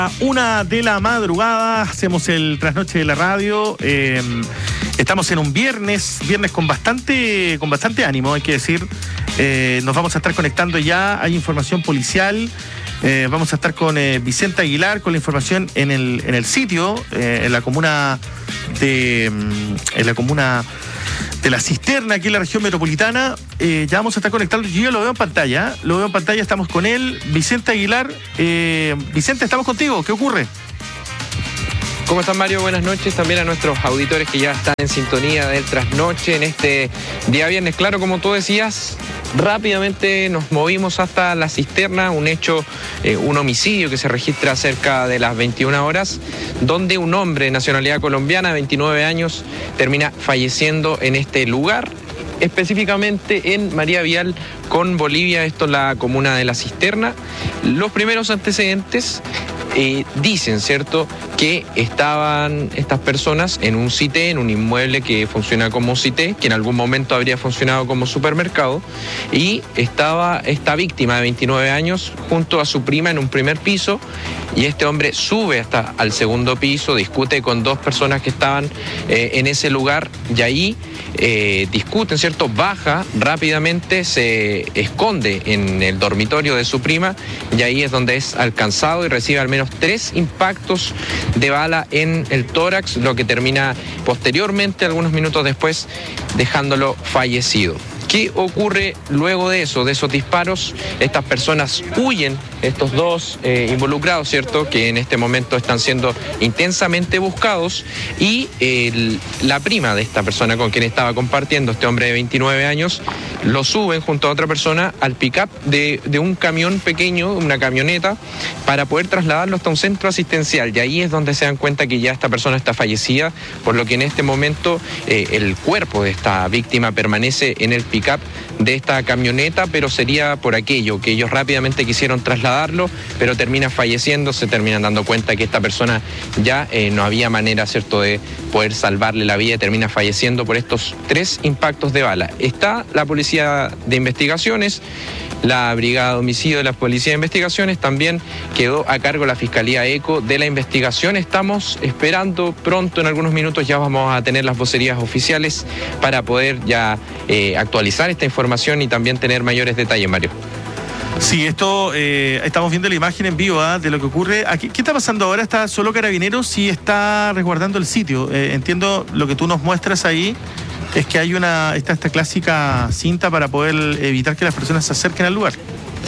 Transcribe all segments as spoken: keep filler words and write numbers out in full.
Una de la madrugada, hacemos el trasnoche de la radio. Eh, estamos en un viernes, viernes con bastante, con bastante ánimo, hay que decir. Eh, nos vamos a estar conectando ya, hay información policial. Eh, vamos a estar con eh, Vicente Aguilar con la información en el, en el sitio, eh, en la comuna de en la comuna de La Cisterna, aquí en la región metropolitana. Eh, ya vamos a estar conectando. Yo ya lo veo en pantalla, lo veo en pantalla, estamos con él, Vicente Aguilar. Eh, Vicente, estamos contigo, ¿qué ocurre? ¿Cómo están, Mario? Buenas noches también a nuestros auditores que ya están en sintonía del trasnoche en este día viernes. Claro, como tú decías, rápidamente nos movimos hasta La Cisterna, un hecho, eh, un homicidio que se registra cerca de las veintiuna horas, donde un hombre de nacionalidad colombiana, veintinueve años, termina falleciendo en este lugar, específicamente en María Vial con Bolivia, esto es la comuna de La Cisterna. Los primeros antecedentes eh, dicen, ¿cierto?, que estaban estas personas en un cité, en un inmueble que funciona como cité, que en algún momento habría funcionado como supermercado, y estaba esta víctima de veintinueve años junto a su prima en un primer piso, y este hombre sube hasta al segundo piso, discute con dos personas que estaban eh, en ese lugar, y ahí eh, discuten, ¿cierto?, baja rápidamente, se esconde en el dormitorio de su prima, y ahí es donde es alcanzado y recibe al menos tres impactos de bala en el tórax, lo que termina posteriormente, algunos minutos después, dejándolo fallecido. ¿Qué ocurre luego de eso, de esos disparos? Estas personas huyen, estos dos eh, involucrados, ¿cierto?, que en este momento están siendo intensamente buscados, y eh, la prima de esta persona con quien estaba compartiendo, este hombre de veintinueve años, lo suben junto a otra persona al pick-up de, de un camión pequeño, una camioneta, para poder trasladarlo hasta un centro asistencial, y ahí es donde se dan cuenta que ya esta persona está fallecida, por lo que en este momento eh, el cuerpo de esta víctima permanece en el pick-up de esta camioneta, pero sería por aquello que ellos rápidamente quisieron trasladarlo, pero termina falleciendo, se terminan dando cuenta que esta persona ya eh, no había manera, ¿cierto?, de poder salvarle la vida, y termina falleciendo por estos tres impactos de bala. Está la Policía de Investigaciones, la Brigada de Homicidio de la Policía de Investigaciones, también quedó a cargo la Fiscalía ECO de la investigación. Estamos esperando pronto, en algunos minutos ya vamos a tener las vocerías oficiales para poder ya eh, actualizar esta información y también tener mayores detalles, Mario. Sí, esto, eh, estamos viendo la imagen en vivo ¿eh? de lo que ocurre. Aquí, ¿qué está pasando ahora? ¿Está solo Carabineros y está resguardando el sitio? Eh, entiendo lo que tú nos muestras ahí. Es que hay una está esta clásica cinta para poder evitar que las personas se acerquen al lugar.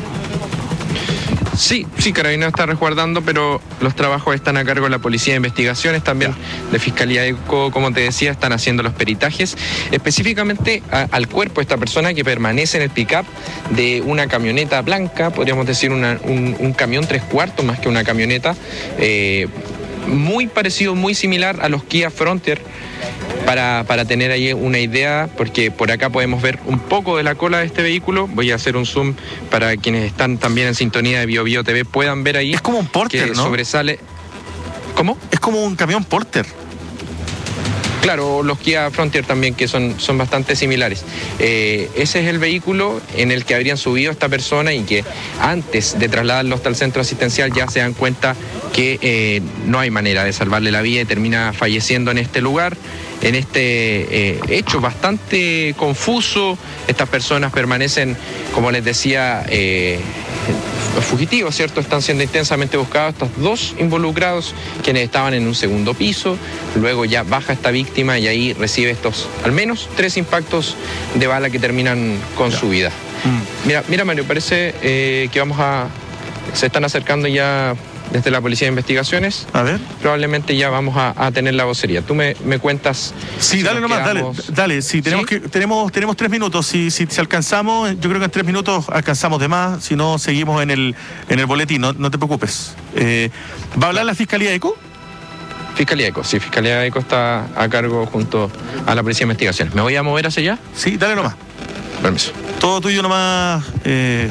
Sí, sí, Carabineros está resguardando, pero los trabajos están a cargo de la Policía de Investigaciones, también de Fiscalía ECO, como te decía, están haciendo los peritajes, específicamente a, al cuerpo de esta persona que permanece en el pick-up de una camioneta blanca, podríamos decir una, un, un camión tres cuartos más que una camioneta, eh, muy parecido, muy similar a los Kia Frontier, Para, para tener ahí una idea, porque por acá podemos ver un poco de la cola de este vehículo. Voy a hacer un zoom para quienes están también en sintonía de Bio Bio T V puedan ver ahí. Es como un Porter, que ¿no? Sobresale. ¿Cómo? Es como un camión Porter. Claro, los Kia Frontier también, que son, son bastante similares. Eh, ese es el vehículo en el que habrían subido a esta persona, y que antes de trasladarlo hasta el centro asistencial ya se dan cuenta que eh, no hay manera de salvarle la vida, y termina falleciendo en este lugar, en este eh, hecho bastante confuso. Estas personas permanecen, como les decía, eh, fugitivos, ¿cierto? Están siendo intensamente buscados estos dos involucrados, quienes estaban en un segundo piso. Luego ya baja esta víctima y ahí recibe estos al menos tres impactos de bala que terminan con ya. su vida. Mm. Mira, mira, Mario, parece eh, que vamos a... se están acercando ya desde la Policía de Investigaciones. A ver. Probablemente ya vamos a, a tener la vocería. Tú me, me cuentas. Sí, si dale nomás, quedamos... dale, dale. Sí, tenemos, ¿Sí? Que, tenemos, tenemos tres minutos. Si, si, si alcanzamos, yo creo que en tres minutos alcanzamos de más. Si no, seguimos en el, en el boletín. No, no te preocupes. Eh, ¿Va a hablar la Fiscalía ECO? Fiscalía ECO, sí, Fiscalía ECO está a cargo junto a la Policía de Investigaciones. ¿Me voy a mover hacia allá? Sí, dale nomás. Permiso. Todo tuyo nomás. Eh...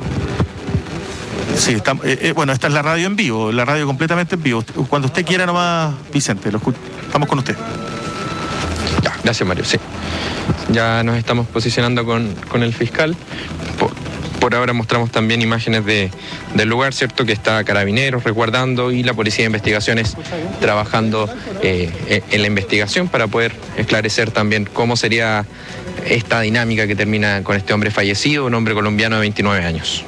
Sí, está, eh, eh, bueno, esta es la radio en vivo, la radio completamente en vivo. Cuando usted quiera nomás, Vicente, lo estamos con usted. Ya, gracias, Mario, sí. Ya nos estamos posicionando con, con el fiscal. Por, Por ahora mostramos también imágenes de, del lugar, ¿cierto? Que está Carabineros resguardando y la Policía de Investigaciones trabajando eh, en la investigación para poder esclarecer también cómo sería esta dinámica que termina con este hombre fallecido, un hombre colombiano de veintinueve años.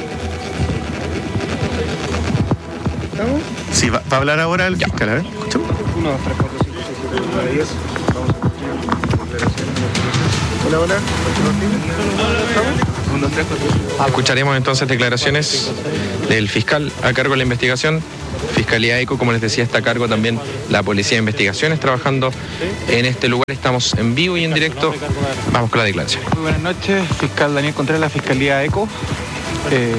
Sí, va, va a hablar ahora el ya. fiscal, a ver, escuchamos. uno, dos, tres, cuatro, cinco, seis, siete, ocho, nueve, diez. Vamos a Hola, hola. uno, dos, tres, cuatro. Escucharemos entonces declaraciones del fiscal a cargo de la investigación. Fiscalía ECO, como les decía, está a cargo también la Policía de Investigaciones trabajando en este lugar. Estamos en vivo y en directo. Vamos con la declaración. Muy buenas noches, fiscal Daniel Contreras, la Fiscalía ECO. Eh,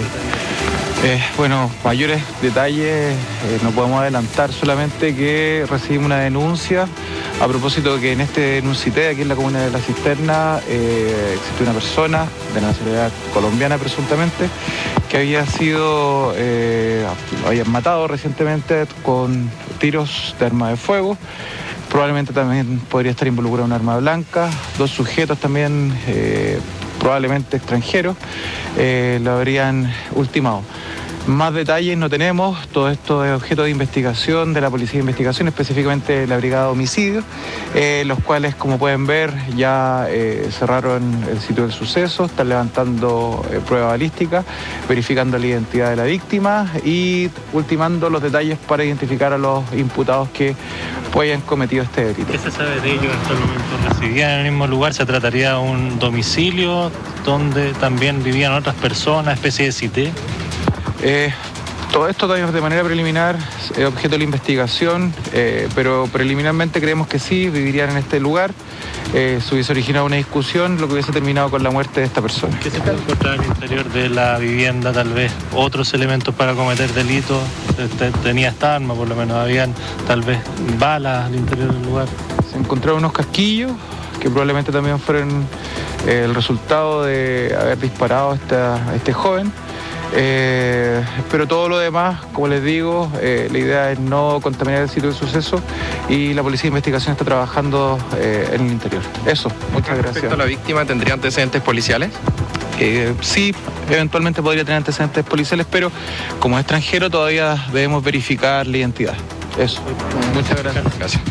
eh, bueno, mayores detalles eh, no podemos adelantar, solamente que recibimos una denuncia a propósito de que en este Nuncité, aquí en la comuna de La Cisterna, eh, existe una persona de nacionalidad colombiana presuntamente que había sido, eh, habían matado recientemente con tiros de arma de fuego. Probablemente también podría estar involucrado un arma blanca. Dos sujetos también, eh, probablemente extranjeros, eh, lo habrían ultimado. Más detalles no tenemos, todo esto es objeto de investigación de la Policía de Investigación, específicamente la Brigada de Homicidios, eh, los cuales, como pueden ver, ya eh, cerraron el sitio del suceso, están levantando eh, prueba balística, verificando la identidad de la víctima y ultimando los detalles para identificar a los imputados que hayan cometido este delito. ¿Qué se sabe de ellos hasta el momento? ¿Residían en el mismo lugar? ¿Se trataría de un domicilio donde también vivían otras personas, especie de cité? Eh, todo esto todavía de manera preliminar es objeto de la investigación, eh, pero preliminarmente creemos que sí, vivirían en este lugar. Eh, se hubiese originado una discusión, lo que hubiese terminado con la muerte de esta persona. ¿Qué se puede encontrar en el interior de la vivienda? Tal vez otros elementos para cometer delitos. Tenía esta arma, por lo menos habían tal vez balas al interior del lugar. Se encontraron unos casquillos que probablemente también fueron eh, el resultado de haber disparado a, esta, a este joven. Eh, pero todo lo demás, como les digo, eh, la idea es no contaminar el sitio del suceso y la Policía de Investigación está trabajando eh, en el interior. Eso, muchas gracias. ¿Respecto a la víctima, tendría antecedentes policiales? Eh, sí, eventualmente podría tener antecedentes policiales, pero como extranjero todavía debemos verificar la identidad. Eso, muchas gracias. Gracias.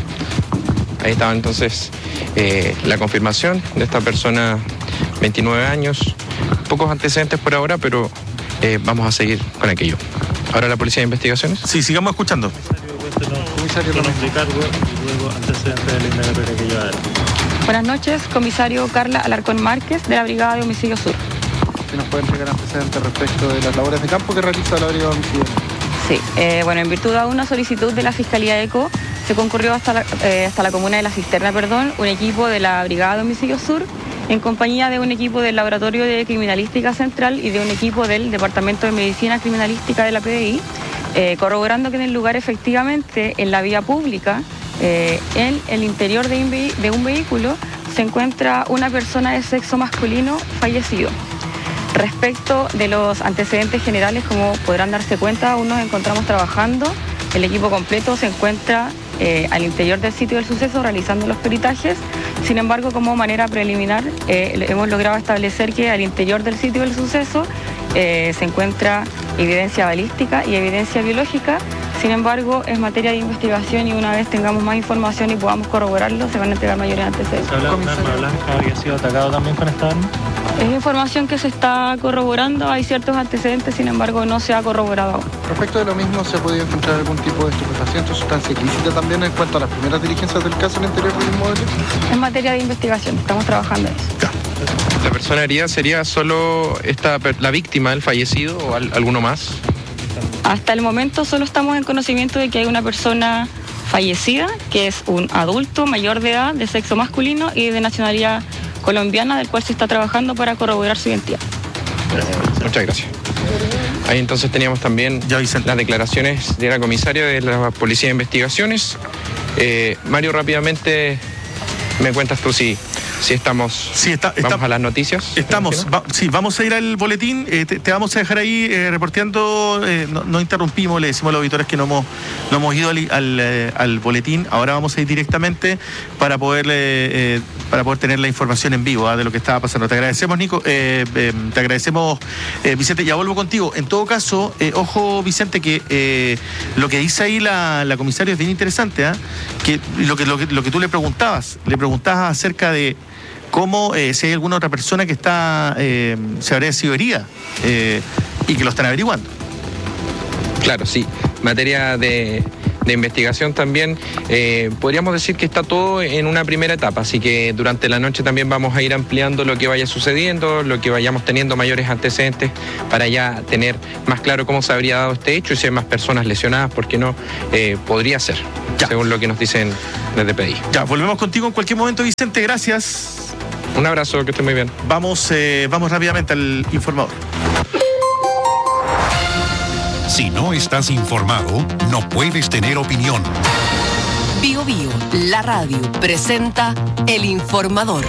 Ahí estaba entonces eh, la confirmación de esta persona, veintinueve años, pocos antecedentes por ahora, pero Eh, vamos a seguir con aquello. ¿Ahora la Policía de Investigaciones? Sí, sigamos escuchando. Comisario, nombre y cargo y luego antecedentes de la indagatoria que lleva. Buenas noches, comisario Carla Alarcón Márquez, de la Brigada de Homicidio Sur. ¿Usted nos puede entregar antecedentes respecto de las labores de campo que realiza la Brigada de Homicidio? Sí, eh, bueno, en virtud de una solicitud de la Fiscalía ECO, se concurrió hasta la, eh, hasta la comuna de La Cisterna, perdón, un equipo de la Brigada de Homicidio Sur, en compañía de un equipo del Laboratorio de Criminalística Central y de un equipo del Departamento de Medicina Criminalística de la P D I, eh, corroborando que en el lugar efectivamente, en la vía pública, eh, en el interior de un, de un vehículo, se encuentra una persona de sexo masculino fallecido. Respecto de los antecedentes generales, como podrán darse cuenta, aún nos encontramos trabajando. El equipo completo se encuentra eh, al interior del sitio del suceso realizando los peritajes. Sin embargo, como manera preliminar, eh, hemos logrado establecer que al interior del sitio del suceso eh, se encuentra evidencia balística y evidencia biológica. Sin embargo, es materia de investigación y una vez tengamos más información y podamos corroborarlo, se van a entregar mayores antecedentes. ¿Se habla de un arma blanca? ¿Había sido atacado también con esta arma? Es información que se está corroborando, hay ciertos antecedentes, sin embargo no se ha corroborado aún. Respecto de lo mismo, ¿se ha podido encontrar algún tipo de estupefaciente o sustancia ilícita también en cuanto a las primeras diligencias del caso en el interior del inmueble? Es materia de investigación, estamos trabajando en eso. ¿La persona herida sería solo esta, la víctima, el fallecido o al, alguno más? Hasta el momento solo estamos en conocimiento de que hay una persona fallecida, que es un adulto mayor de edad, de sexo masculino y de nacionalidad colombiana, del cual se está trabajando para corroborar su identidad. Muchas gracias. Ahí entonces teníamos también las declaraciones de la comisaria de la Policía de Investigaciones. Eh, Mario, rápidamente me cuentas tú si Si estamos, sí, está, vamos está, a las noticias. Estamos, va, sí, vamos a ir al boletín, eh, te, te vamos a dejar ahí eh, reporteando, eh, no, no interrumpimos, le decimos a los auditores que no hemos, no hemos ido al, al, eh, al boletín, ahora vamos a ir directamente para poder, eh, para poder tener la información en vivo, ¿eh? de lo que estaba pasando. Te agradecemos, Nico, eh, eh, te agradecemos, eh, Vicente, ya vuelvo contigo. En todo caso, eh, ojo, Vicente, que eh, lo que dice ahí la, la comisaria es bien interesante, ¿eh? que, lo que lo que lo que tú le preguntabas, le preguntabas acerca de cómo eh, si hay alguna otra persona que está eh, se habría sido herida eh, y que lo están averiguando. Claro, sí. Materia de, de investigación también, eh, podríamos decir que está todo en una primera etapa, así que durante la noche también vamos a ir ampliando lo que vaya sucediendo, lo que vayamos teniendo mayores antecedentes para ya tener más claro cómo se habría dado este hecho y si hay más personas lesionadas, porque no, eh, podría ser, ya. según lo que nos dicen desde P D I. Ya, volvemos contigo en cualquier momento, Vicente, gracias. Un abrazo, que esté muy bien. Vamos, eh, vamos rápidamente al informador. Si no estás informado, no puedes tener opinión. Bio Bio, la radio, presenta El Informador.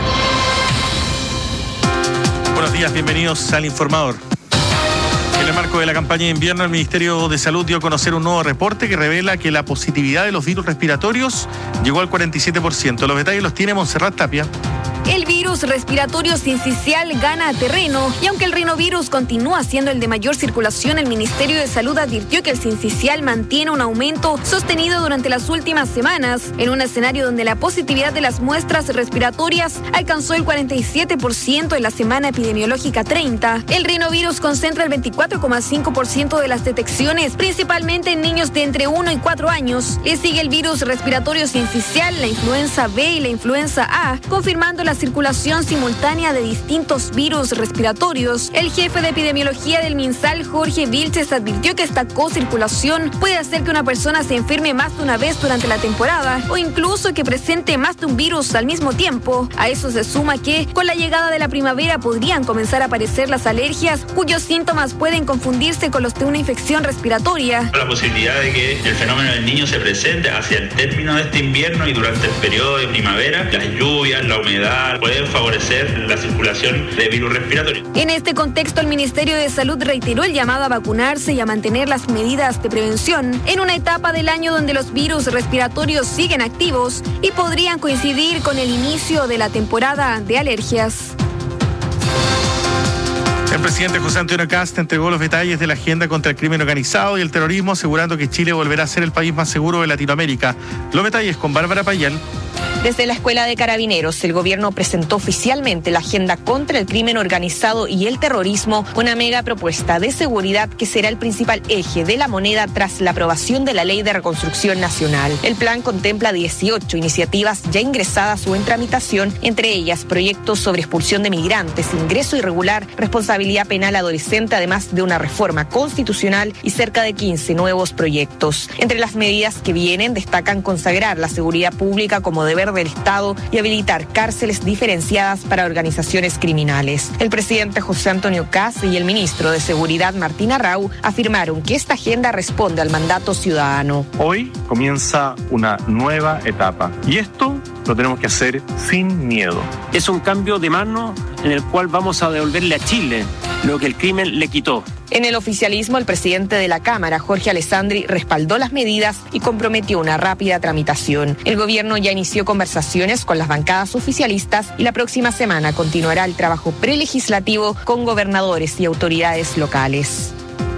Buenos días, bienvenidos al Informador. En el marco de la campaña de invierno, el Ministerio de Salud dio a conocer un nuevo reporte que revela que la positividad de los virus respiratorios llegó al cuarenta y siete por ciento. Los detalles los tiene Montserrat Tapia. El virus respiratorio sincicial gana terreno y aunque el rinovirus continúa siendo el de mayor circulación, el Ministerio de Salud advirtió que el sincicial mantiene un aumento sostenido durante las últimas semanas, en un escenario donde la positividad de las muestras respiratorias alcanzó el cuarenta y siete por ciento en la semana epidemiológica treinta. El rinovirus concentra el veinticuatro coma cinco por ciento de las detecciones, principalmente en niños de entre uno y cuatro años. Le sigue el virus respiratorio sincicial, la influenza B y la influenza A, confirmando la circulación simultánea de distintos virus respiratorios. El jefe de epidemiología del MinSal, Jorge Vilches, advirtió que esta co-circulación puede hacer que una persona se enferme más de una vez durante la temporada o incluso que presente más de un virus al mismo tiempo. A eso se suma que con la llegada de la primavera podrían comenzar a aparecer las alergias, cuyos síntomas pueden confundirse con los de una infección respiratoria. La posibilidad de que el fenómeno del Niño se presente hacia el término de este invierno y durante el periodo de primavera, las lluvias, la humedad pueden favorecer la circulación de virus respiratorios. En este contexto, el Ministerio de Salud reiteró el llamado a vacunarse y a mantener las medidas de prevención en una etapa del año donde los virus respiratorios siguen activos y podrían coincidir con el inicio de la temporada de alergias. El presidente José Antonio Kast entregó los detalles de la agenda contra el crimen organizado y el terrorismo, asegurando que Chile volverá a ser el país más seguro de Latinoamérica. Los detalles con Bárbara Payal. Desde la Escuela de Carabineros, el gobierno presentó oficialmente la agenda contra el crimen organizado y el terrorismo, una mega propuesta de seguridad que será el principal eje de la moneda tras la aprobación de la Ley de Reconstrucción Nacional. El plan contempla dieciocho iniciativas ya ingresadas o en tramitación, entre ellas proyectos sobre expulsión de migrantes, ingreso irregular, responsabilidad penal adolescente, además de una reforma constitucional y cerca de quince nuevos proyectos. Entre las medidas que vienen destacan consagrar la seguridad pública como deber del Estado y habilitar cárceles diferenciadas para organizaciones criminales. El presidente José Antonio Kast y el ministro de Seguridad Martín Arrau afirmaron que esta agenda responde al mandato ciudadano. Hoy comienza una nueva etapa y esto lo tenemos que hacer sin miedo. Es un cambio de mano en el cual vamos a devolverle a Chile lo que el crimen le quitó. En el oficialismo, el presidente de la Cámara, Jorge Alessandri, respaldó las medidas y comprometió una rápida tramitación. El gobierno ya inició conversaciones con las bancadas oficialistas y la próxima semana continuará el trabajo prelegislativo con gobernadores y autoridades locales.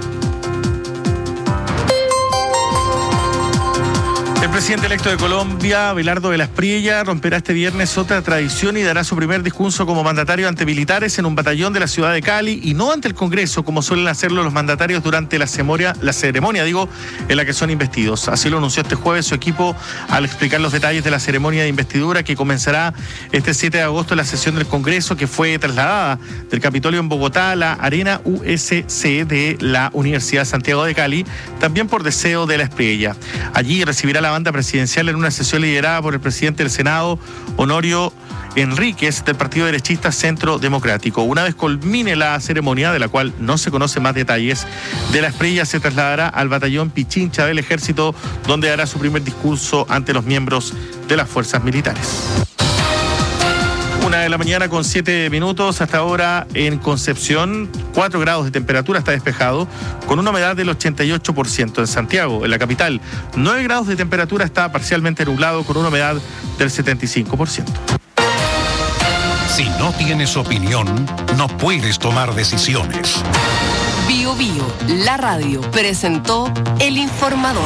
El presidente electo de Colombia, Abelardo de las Priella, romperá este viernes otra tradición y dará su primer discurso como mandatario ante militares en un batallón de la ciudad de Cali y no ante el Congreso, como suelen hacerlo los mandatarios durante la ceremonia, la ceremonia, digo, en la que son investidos. Así lo anunció este jueves su equipo al explicar los detalles de la ceremonia de investidura que comenzará este siete de agosto en la sesión del Congreso, que fue trasladada del Capitolio en Bogotá a la Arena U S C de la Universidad Santiago de Cali, también por deseo de la Priella. Allí recibirá la banda presidencial en una sesión liderada por el presidente del Senado, Honorio Enríquez, del partido derechista Centro Democrático. Una vez culmine la ceremonia, de la cual no se conocen más detalles, de la Priella se trasladará al batallón Pichincha del Ejército, donde hará su primer discurso ante los miembros de las fuerzas militares. Una de la mañana con siete minutos. Hasta ahora en Concepción, cuatro grados de temperatura, está despejado, con una humedad del ochenta y ocho por ciento. En Santiago, en la capital, nueve grados de temperatura, está parcialmente nublado, con una humedad del setenta y cinco por ciento. Si no tienes opinión, no puedes tomar decisiones. Bio Bio, la radio, presentó El Informador.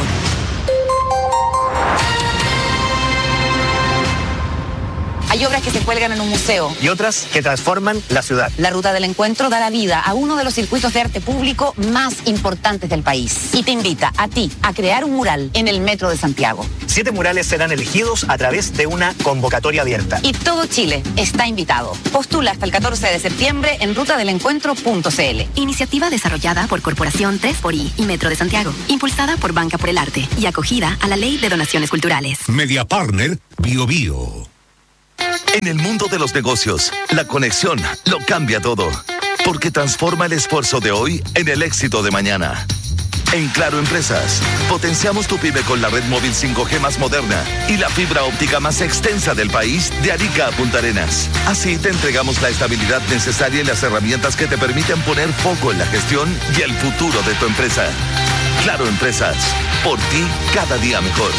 Hay obras que se cuelgan en un museo. Y otras que transforman la ciudad. La Ruta del Encuentro dará vida a uno de los circuitos de arte público más importantes del país. Y te invita a ti a crear un mural en el Metro de Santiago. Siete murales serán elegidos a través de una convocatoria abierta. Y todo Chile está invitado. Postula hasta el catorce de septiembre en ruta del encuentro punto c l. Iniciativa desarrollada por Corporación tres por I y Metro de Santiago. Impulsada por Banca por el Arte y acogida a la Ley de Donaciones Culturales. Media Partner Bio Bio. En el mundo de los negocios, la conexión lo cambia todo, porque transforma el esfuerzo de hoy en el éxito de mañana. En Claro Empresas, potenciamos tu pyme con la red móvil cinco G más moderna y la fibra óptica más extensa del país, de Arica a Punta Arenas. Así te entregamos la estabilidad necesaria y las herramientas que te permiten poner foco en la gestión y el futuro de tu empresa. Claro Empresas, por ti cada día mejor.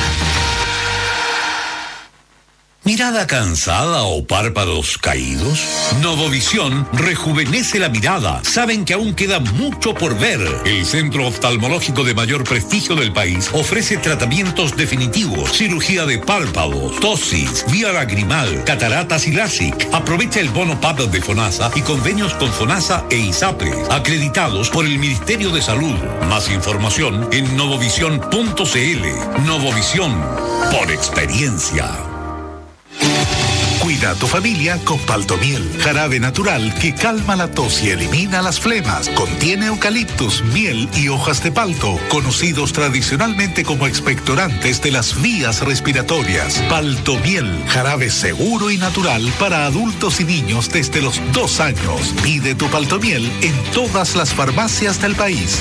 ¿Mirada cansada o párpados caídos? Novovisión rejuvenece la mirada. Saben que aún queda mucho por ver. El centro oftalmológico de mayor prestigio del país ofrece tratamientos definitivos, cirugía de párpados, tosis, vía lagrimal, cataratas y LASIK. Aprovecha el bono P A P de FONASA y convenios con FONASA e ISAPRE, acreditados por el Ministerio de Salud. Más información en novovisión punto c l. Novovisión, por experiencia. Cuida a tu familia con Paltomiel, jarabe natural que calma la tos y elimina las flemas. Contiene eucaliptus, miel y hojas de palto, conocidos tradicionalmente como expectorantes de las vías respiratorias. Paltomiel, jarabe seguro y natural para adultos y niños desde los dos años. Pide tu Paltomiel en todas las farmacias del país.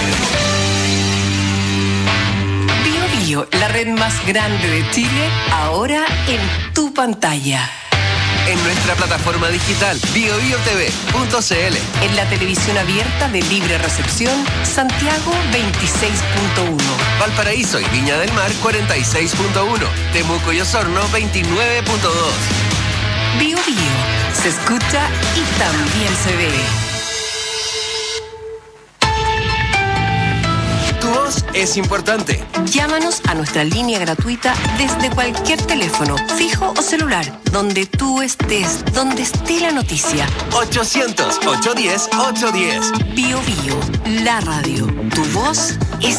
La red más grande de Chile, ahora en tu pantalla. En nuestra plataforma digital bio bio t v punto c l. En la televisión abierta de libre recepción, Santiago veintiséis punto uno. Valparaíso y Viña del Mar cuarenta y seis punto uno. Temuco y Osorno veintinueve punto dos. Bio Bio, se escucha y también se ve. Tu voz es importante. Llámanos a nuestra línea gratuita desde cualquier teléfono, fijo o celular, donde tú estés, donde esté la noticia. ochocientos, ochocientos diez, ochocientos diez. Bio Bio, la radio. Tu voz